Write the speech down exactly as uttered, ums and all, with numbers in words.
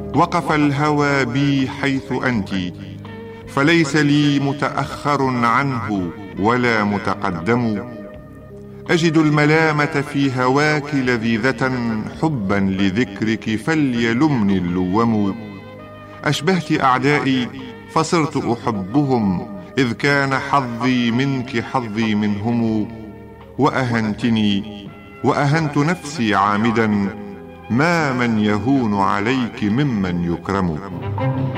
وقف الهوى بي حيث أنت، فليس لي متأخر عنه ولا متقدم. أجد الملامة في هواك لذيذة، حبا لذكرك فليلمني اللوم. أشبهت أعدائي فصرت أحبهم، إذ كان حظي منك حظي منهم. وأهنتني وأهنت نفسي عامدا، ما من يهون عليك ممن يكرم.